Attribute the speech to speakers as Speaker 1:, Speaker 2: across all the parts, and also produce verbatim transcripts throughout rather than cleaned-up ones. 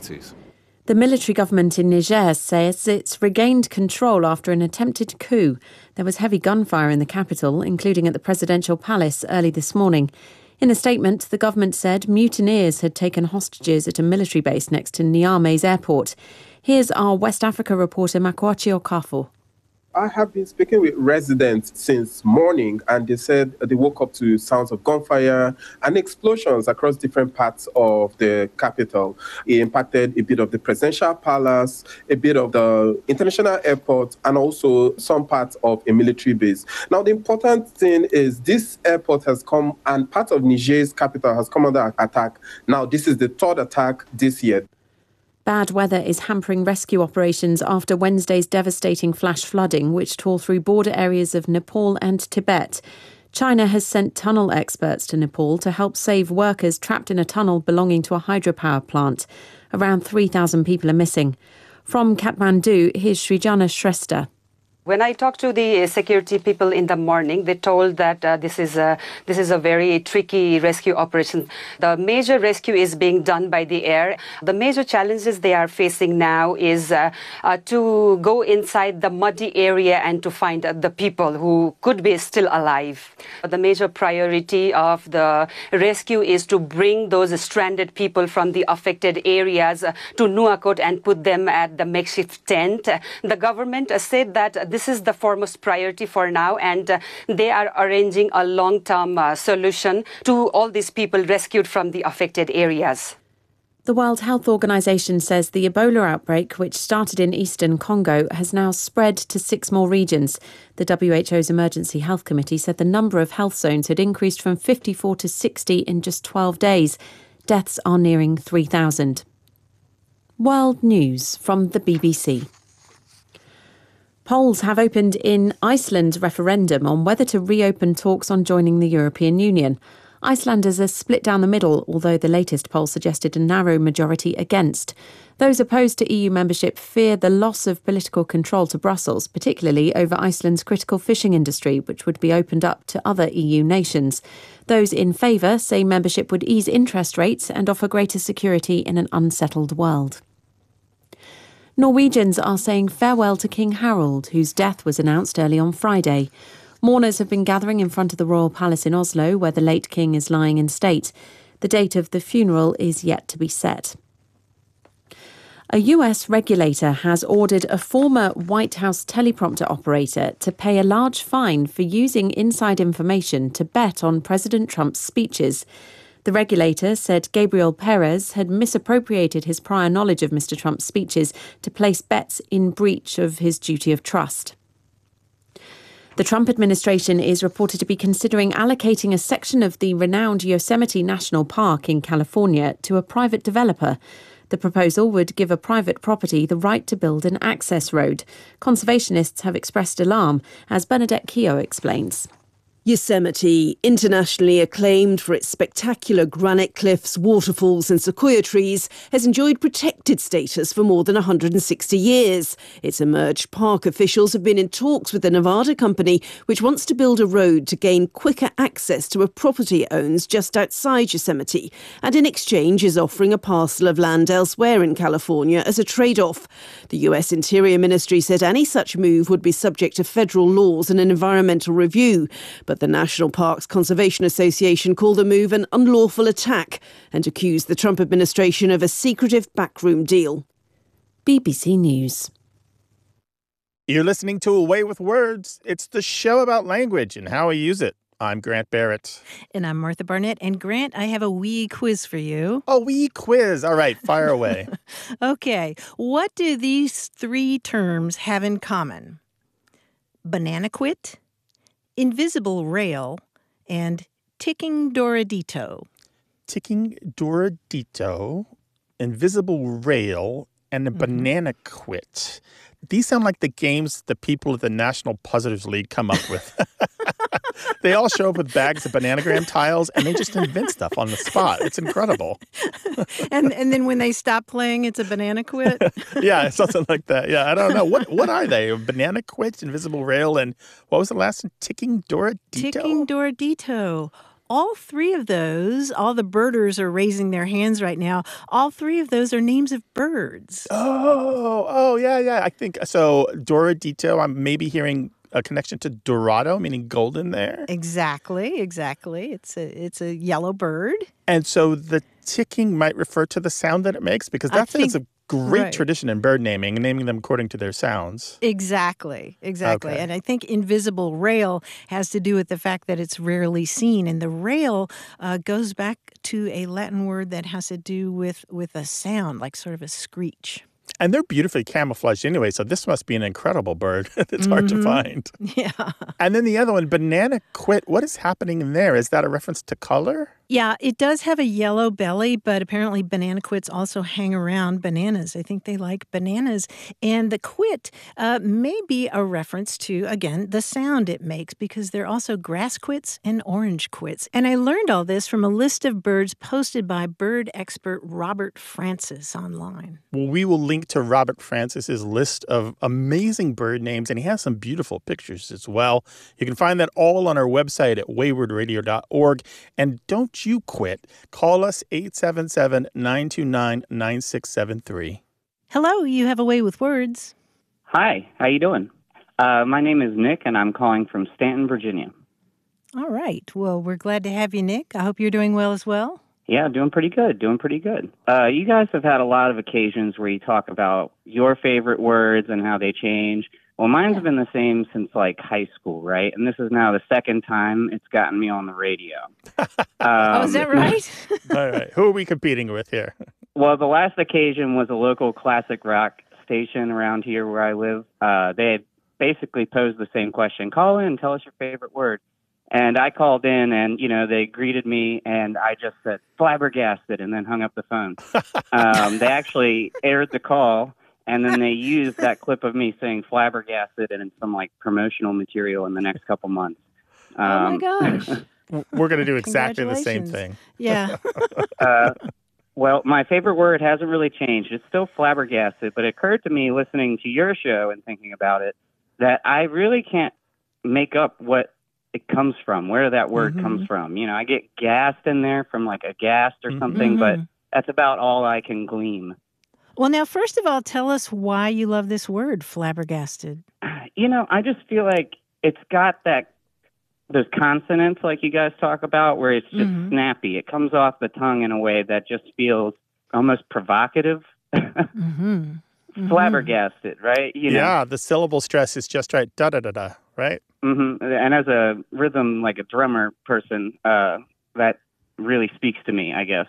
Speaker 1: authorities.
Speaker 2: The military government in Niger says it's regained control after an attempted coup. There was heavy gunfire in the capital, including at the presidential palace early this morning. In a statement, the government said mutineers had taken hostages at a military base next to Niamey's airport. Here's our West Africa reporter Makwachi Okafo.
Speaker 3: I have been speaking with residents since morning, and they said they woke up to sounds of gunfire and explosions across different parts of the capital. It impacted a bit of the presidential palace, a bit of the international airport, and also some parts of a military base. Now, the important thing is this airport has come, and part of Niger's capital has come under attack. Now, this is the third attack this year.
Speaker 2: Bad weather is hampering rescue operations after Wednesday's devastating flash flooding, which tore through border areas of Nepal and Tibet. China has sent tunnel experts to Nepal to help save workers trapped in a tunnel belonging to a hydropower plant. Around three thousand people are missing. From Kathmandu, here's Srijana Shrestha.
Speaker 4: When I talked to the security people in the morning, they told that uh, this is a this is a very tricky rescue operation. The major rescue is being done by the air. The major challenges they are facing now is uh, uh, to go inside the muddy area and to find uh, the people who could be still alive. The major priority of the rescue is to bring those stranded people from the affected areas uh, to Nuakot and put them at the makeshift tent. The government uh, said that uh, this is the foremost priority for now, and uh, they are arranging a long-term uh, solution to all these people rescued from the affected areas.
Speaker 2: The World Health Organization says the Ebola outbreak, which started in eastern Congo, has now spread to six more regions. The W H O's Emergency Health Committee said the number of health zones had increased from fifty-four to sixty in just twelve days. Deaths are nearing three thousand. World News from the B B C. Polls have opened in Iceland's referendum on whether to reopen talks on joining the European Union. Icelanders are split down the middle, although the latest poll suggested a narrow majority against. Those opposed to E U membership fear the loss of political control to Brussels, particularly over Iceland's critical fishing industry, which would be opened up to other E U nations. Those in favour say membership would ease interest rates and offer greater security in an unsettled world. Norwegians are saying farewell to King Harald, whose death was announced early on Friday. Mourners have been gathering in front of the royal palace in Oslo, where the late king is lying in state. The date of the funeral is yet to be set. A U S regulator has ordered a former White House teleprompter operator to pay a large fine for using inside information to bet on President Trump's speeches. The regulator said Gabriel Perez had misappropriated his prior knowledge of Mister Trump's speeches to place bets in breach of his duty of trust. The Trump administration is reported to be considering allocating a section of the renowned Yosemite National Park in California to a private developer. The proposal would give a private property the right to build an access road. Conservationists have expressed alarm, as Bernadette Keogh explains.
Speaker 5: Yosemite, internationally acclaimed for its spectacular granite cliffs, waterfalls and sequoia trees, has enjoyed protected status for more than one hundred sixty years. Its emerged park officials have been in talks with the Nevada company, which wants to build a road to gain quicker access to a property it owns just outside Yosemite, and in exchange is offering a parcel of land elsewhere in California as a trade-off. The U S Interior Ministry said any such move would be subject to federal laws and an environmental review, but the National Parks Conservation Association called the move an unlawful attack and accused the Trump administration of a secretive backroom deal.
Speaker 2: B B C News.
Speaker 6: You're listening to A Way with Words. It's the show about language and how we use it. I'm Grant Barrett.
Speaker 7: And I'm Martha Barnett. And Grant, I have a wee quiz for you.
Speaker 6: A wee quiz. All right, fire away.
Speaker 7: Okay. What do these three terms have in common? Banana quit, invisible rail, and ticking Doradito.
Speaker 6: Ticking Doradito, invisible rail, and a mm-hmm. banana quit. These sound like the games the people at the National Puzzlers League come up with. They all show up with bags of bananagram tiles, and they just invent stuff on the spot. It's incredible.
Speaker 7: and and then when they stop playing, it's a banana quit?
Speaker 6: Yeah, something like that. Yeah, I don't know. What what are they? Banana quit, invisible rail, and what was the last one? Ticking Doradito?
Speaker 7: Ticking Doradito. all three of those, all the birders are raising their hands right now. All three of those are names of birds.
Speaker 6: Oh, oh, yeah, yeah. I think so. Doradito, I'm maybe hearing a connection to Dorado, meaning golden there.
Speaker 7: Exactly, exactly. It's a it's a yellow bird.
Speaker 6: And so the ticking might refer to the sound that it makes, because that's
Speaker 7: think,
Speaker 6: a great
Speaker 7: right.
Speaker 6: tradition in bird naming, naming them according to their sounds.
Speaker 7: Exactly, exactly.
Speaker 6: Okay.
Speaker 7: And I think invisible rail has to do with the fact that it's rarely seen. And the rail uh, goes back to a Latin word that has to do with, with a sound, like sort of a screech.
Speaker 6: And they're beautifully camouflaged anyway, so this must be an incredible bird. It's mm-hmm. hard to find.
Speaker 7: Yeah.
Speaker 6: And then the other one, banana quit. What is happening there? Is that a reference to color?
Speaker 7: Yeah, it does have a yellow belly, but apparently banana quits also hang around bananas. I think they like bananas. And the quit uh, may be a reference to, again, the sound it makes, because there are also grass quits and orange quits. And I learned all this from a list of birds posted by bird expert Robert Francis online.
Speaker 6: Well, we will link to Robert Francis's list of amazing bird names, and he has some beautiful pictures as well. You can find that all on our website at wayward radio dot org. And don't you quit. Call us eight seven seven, nine two nine, nine six seven three.
Speaker 7: Hello, you have a way with words.
Speaker 1: Hi, how you doing? Uh, my name is Nick, and I'm calling from Stanton, Virginia.
Speaker 7: All right. Well, we're glad to have you, Nick. I hope you're doing well as well.
Speaker 1: Yeah, doing pretty good, doing pretty good. Uh, you guys have had a lot of occasions where you talk about your favorite words and how they change. Well, mine's yeah. been the same since, like, high school, right? And this is now the second time it's gotten me on the radio. um,
Speaker 7: oh, is that right?
Speaker 6: All right. Who are we competing with here?
Speaker 1: Well, the last occasion was a local classic rock station around here where I live. Uh, they had basically posed the same question. Call in, tell us your favorite word. And I called in, and, you know, they greeted me, and I just said, flabbergasted, and then hung up the phone. um, they actually aired the call. And then they used that clip of me saying flabbergasted and in some like promotional material in the next couple months.
Speaker 7: Um, oh my gosh.
Speaker 6: We're going to do exactly the same thing.
Speaker 7: Yeah.
Speaker 1: uh, well, my favorite word hasn't really changed. It's still flabbergasted, but it occurred to me listening to your show and thinking about it that I really can't make up what it comes from, where that word mm-hmm. comes from. You know, I get gassed in there from like a ghast or mm-hmm. something, but that's about all I can glean.
Speaker 7: Well, now, first of all, tell us why you love this word, flabbergasted.
Speaker 1: You know, I just feel like it's got that, those consonants like you guys talk about, where it's just mm-hmm. snappy. It comes off the tongue in a way that just feels almost provocative. mm-hmm. Mm-hmm. Flabbergasted, right? You know?
Speaker 6: Yeah, the syllable stress is just right. Da-da-da-da, right?
Speaker 1: Mm-hmm. And as a rhythm, like a drummer person, uh, that really speaks to me, I guess.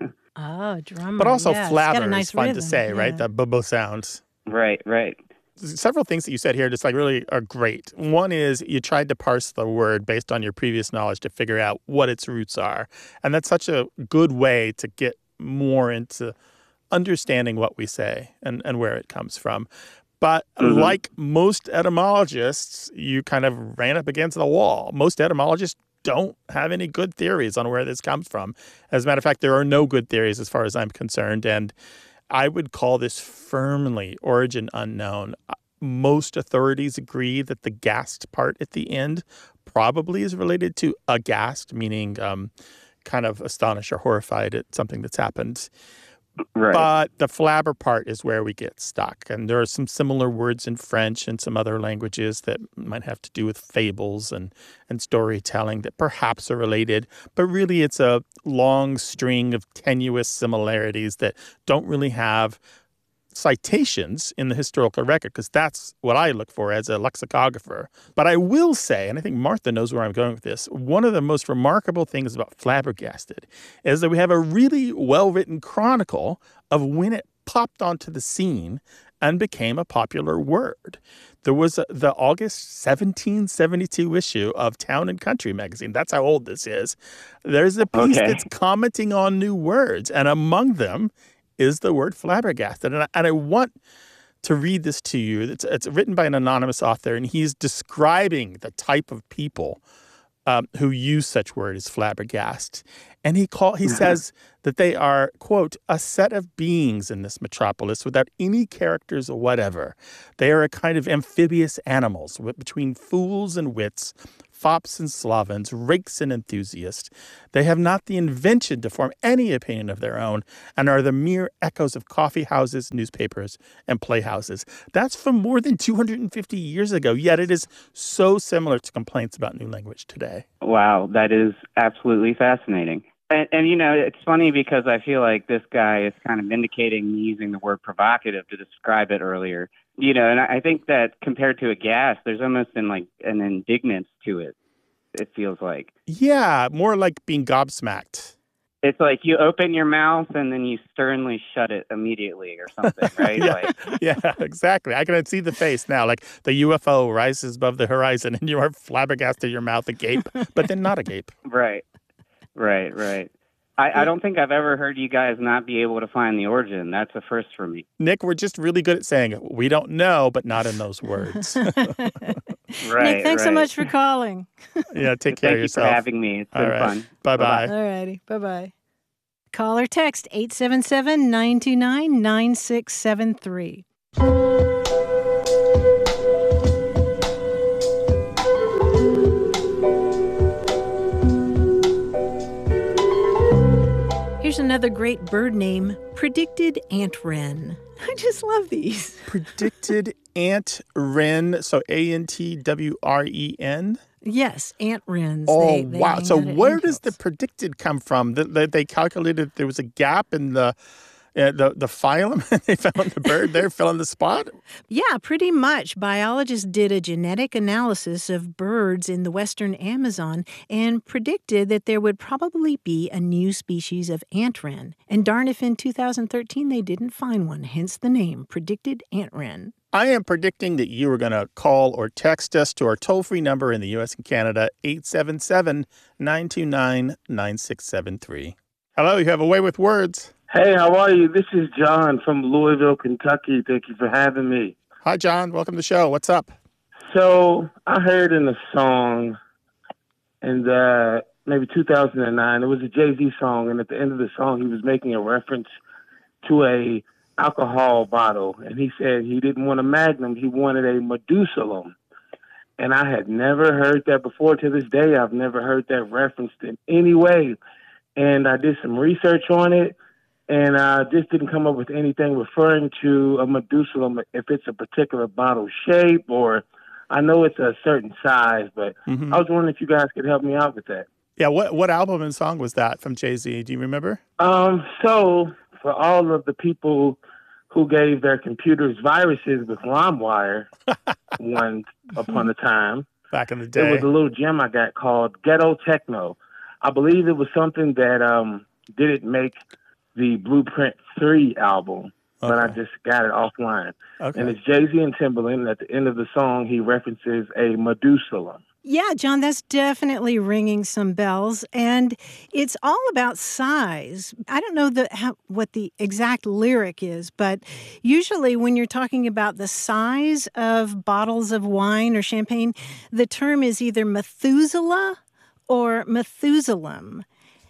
Speaker 7: Oh, drummer.
Speaker 6: But also
Speaker 7: yeah,
Speaker 6: flabber
Speaker 7: nice
Speaker 6: is fun
Speaker 7: rhythm.
Speaker 6: to say,
Speaker 7: yeah.
Speaker 6: right? The b-b sounds.
Speaker 1: Right, right.
Speaker 6: Several things that you said here just like really are great. One is you tried to parse the word based on your previous knowledge to figure out what its roots are. And that's such a good way to get more into understanding what we say and, and where it comes from. But mm-hmm. like most etymologists, you kind of ran up against the wall. Most etymologists don't have any good theories on where this comes from. As a matter of fact, there are no good theories as far as I'm concerned. And I would call this firmly origin unknown. Most authorities agree that the gast part at the end probably is related to aghast, meaning um, kind of astonished or horrified at something that's happened. Right. But the flabber part is where we get stuck. And there are some similar words in French and some other languages that might have to do with fables and, and storytelling that perhaps are related. But really, it's a long string of tenuous similarities that don't really have citations in the historical record, because that's what I look for as a lexicographer. But I will say, and I think Martha knows where I'm going with this, one of the most remarkable things about flabbergasted is that we have a really well-written chronicle of when it popped onto the scene and became a popular word. There was a, the August seventeen seventy-two issue of Town and Country magazine. That's how old this is. There's a piece okay. that's commenting on new words, and among them is the word flabbergasted. And I, and I want to read this to you. It's, it's written by an anonymous author, and he's describing the type of people um, who use such word as flabbergast. And he call, he says that they are, quote, a set of beings in this metropolis without any characters whatever. They are a kind of amphibious animals between fools and wits, fops and slovens, rakes and enthusiasts. They have not the invention to form any opinion of their own and are the mere echoes of coffee houses, newspapers, and playhouses. That's from more than two hundred fifty years ago, yet it is so similar to complaints about new language today.
Speaker 1: Wow, that is absolutely fascinating. And, and, you know, it's funny because I feel like this guy is kind of indicating me using the word provocative to describe it earlier. You know, and I think that compared to a gas, there's almost an, like an indignance to it, it feels like.
Speaker 6: Yeah, more like being gobsmacked.
Speaker 1: It's like you open your mouth and then you sternly shut it immediately or something, right?
Speaker 6: yeah,
Speaker 1: like,
Speaker 6: yeah, exactly. I can see the face now. Like the U F O rises above the horizon and you are flabbergasted, your mouth agape, but then not agape.
Speaker 1: Right, right, right. I, I don't think I've ever heard you guys not be able to find the origin. That's a first for me.
Speaker 6: Nick, we're just really good at saying we don't know, but not in those words.
Speaker 1: Right,
Speaker 7: Nick, thanks
Speaker 1: right.
Speaker 7: so much for calling.
Speaker 6: Yeah, take care
Speaker 1: Thank
Speaker 6: of yourself.
Speaker 1: you for having me. It's
Speaker 6: All
Speaker 1: been
Speaker 6: right.
Speaker 1: fun.
Speaker 6: Bye-bye.
Speaker 7: All righty. Bye-bye. Call or text eight seven seven, nine two nine, nine six seven three. Here's another great bird name, predicted ant wren. I just love these.
Speaker 6: Predicted ant wren, so A N T W R E N?
Speaker 7: Yes, ant wrens.
Speaker 6: Oh,
Speaker 7: They- they
Speaker 6: wow.
Speaker 7: hang
Speaker 6: So
Speaker 7: out at
Speaker 6: where
Speaker 7: ant
Speaker 6: does the
Speaker 7: hills.
Speaker 6: predicted come from? That that they calculated there was a gap in the uh, the, the phylum and they found the bird there filling the spot?
Speaker 7: Yeah, pretty much. Biologists did a genetic analysis of birds in the western Amazon and predicted that there would probably be a new species of ant wren. And darn if in two thousand thirteen they didn't find one, hence the name, predicted ant wren.
Speaker 6: I am predicting that you are going to call or text us to our toll-free number in the U S and Canada, eight seven seven, nine two nine, nine six seven three. Hello, you have a way with words.
Speaker 8: Hey, how are you? This is John from Louisville, Kentucky. Thank you for having me.
Speaker 6: Hi, John. Welcome to the show. What's up?
Speaker 8: So I heard in a song in uh, maybe two thousand nine, it was a Jay-Z song, and at the end of the song, he was making a reference to a alcohol bottle, and he said he didn't want a Magnum, he wanted a Medusalem. And I had never heard that before. To this day, I've never heard that referenced in any way. And I did some research on it, and I just didn't come up with anything referring to a Medusalem, if it's a particular bottle shape, or I know it's a certain size, but
Speaker 6: Mm-hmm.
Speaker 8: I was wondering if you guys could help me out with that.
Speaker 6: Yeah, what what album and song was that from Jay-Z? Do you remember?
Speaker 8: Um, so for all of the people who gave their computers viruses with LimeWire once upon a time,
Speaker 6: Back in the
Speaker 8: there
Speaker 6: day.
Speaker 8: was a little gem I got called Ghetto Techno. I believe it was something that um, didn't make the Blueprint three album, but I
Speaker 6: Okay.
Speaker 8: just got it offline.
Speaker 6: Okay.
Speaker 8: And it's Jay-Z and Timberland, and at the end of the song, he references a Medusalem.
Speaker 7: Yeah, John, that's definitely ringing some bells, and it's all about size. I don't know the, how, what the exact lyric is, but usually when you're talking about the size of bottles of wine or champagne, the term is either Methuselah or Methusalem.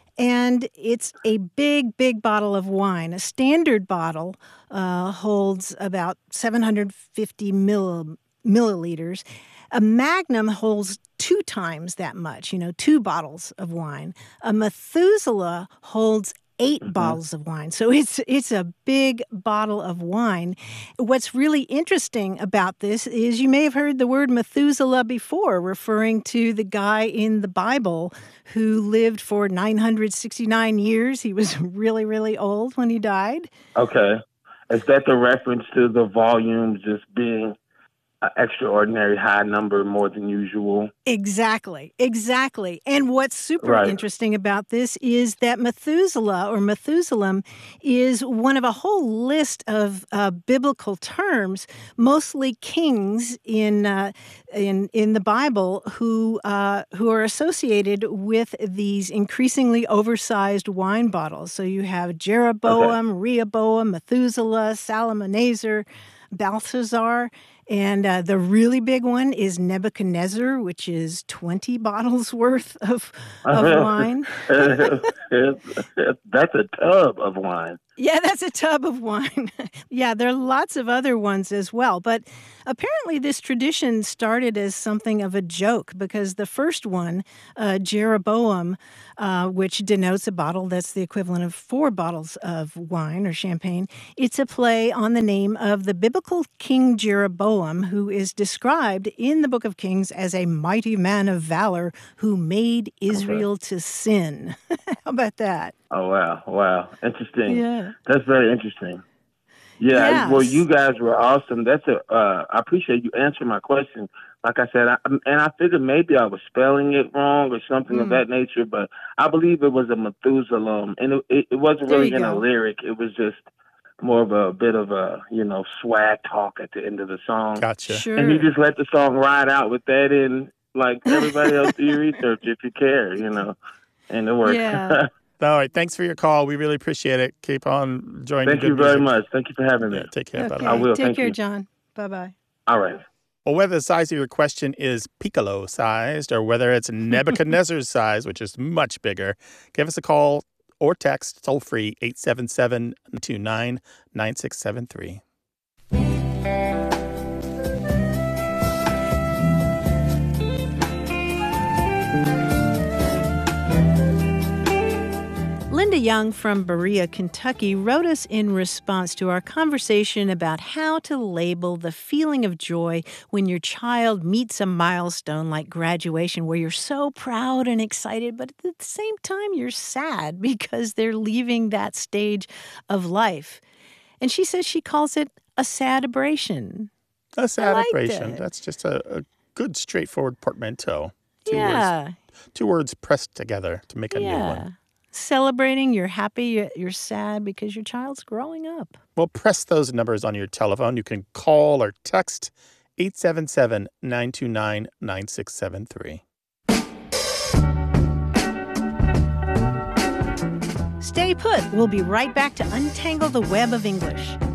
Speaker 7: And it's a big, big bottle of wine. A standard bottle uh, holds about seven hundred fifty mill, milliliters. A Magnum holds two times that much, you know, two bottles of wine. A Methuselah holds eight
Speaker 8: Mm-hmm.
Speaker 7: bottles of wine. So it's it's a big bottle of wine. What's really interesting about this is you may have heard the word Methuselah before, referring to the guy in the Bible who lived for nine hundred sixty-nine years. He was really, really old when he died.
Speaker 8: Okay. Is that the reference to the volume just being an extraordinary high number more than usual?
Speaker 7: Exactly, exactly. And what's super
Speaker 8: Right.
Speaker 7: interesting about this is that Methuselah or Methusalem is one of a whole list of uh, biblical terms, mostly kings in uh, in in the Bible who uh, who are associated with these increasingly oversized wine bottles. So you have Jeroboam, Rehoboam, Methuselah, Salmanasar, Balthazar. And uh, the really big one is Nebuchadnezzar, which is twenty bottles worth of, of wine.
Speaker 8: That's a tub of wine.
Speaker 7: Yeah, that's a tub of wine. Yeah, there are lots of other ones as well. But apparently this tradition started as something of a joke because the first one, uh, Jeroboam, uh, which denotes a bottle that's the equivalent of four bottles of wine or champagne, it's a play on the name of the biblical King Jeroboam, who is described in the Book of Kings as a mighty man of valor who made Israel okay. to sin. How about that?
Speaker 8: Oh, wow. Wow. Interesting.
Speaker 7: Yeah.
Speaker 8: That's very interesting. Yeah.
Speaker 7: Yes.
Speaker 8: Well, you guys were awesome. That's a, uh, I appreciate you answering my question. Like I said, I, and I figured maybe I was spelling it wrong or something mm. of that nature, but I believe it was a Methuselah. And it, it, it wasn't
Speaker 7: there
Speaker 8: really in
Speaker 7: go.
Speaker 8: a lyric. It was just more of a bit of a, you know, swag talk at the end of the song.
Speaker 6: Gotcha.
Speaker 7: Sure.
Speaker 8: And you just let the song ride out with that in, like everybody else do your research if you care, you know, and it works.
Speaker 7: Yeah.
Speaker 6: All right. Thanks for your call. We really appreciate it. Keep on enjoying
Speaker 8: Thank
Speaker 6: good
Speaker 8: you very
Speaker 6: music.
Speaker 8: much. Thank you for having me.
Speaker 6: Yeah, take care.
Speaker 7: Okay.
Speaker 6: Bye-bye.
Speaker 8: I will.
Speaker 7: Take
Speaker 8: Thank
Speaker 7: care,
Speaker 8: you.
Speaker 7: John. Bye-bye.
Speaker 8: All right.
Speaker 6: Well, whether the size of your question is piccolo-sized or whether it's Nebuchadnezzar's size, which is much bigger, give us a call or text toll-free eight seven seven, two nine, nine six seven three.
Speaker 7: Linda Young from Berea, Kentucky, wrote us in response to our conversation about how to label the feeling of joy when your child meets a milestone like graduation, where you're so proud and excited, but at the same time you're sad because they're leaving that stage of life. And she says she calls it a sad-abration.
Speaker 6: A sad-abration. That's just a, a good, straightforward portmanteau. Two
Speaker 7: yeah.
Speaker 6: words, two words pressed together to make a
Speaker 7: yeah.
Speaker 6: new one.
Speaker 7: Celebrating, you're happy, you're sad because your child's growing up.
Speaker 6: Well, press those numbers on your telephone. You can call or text eight seven seven, nine two nine, nine six seven three.
Speaker 7: Stay put. We'll be right back to untangle the web of English.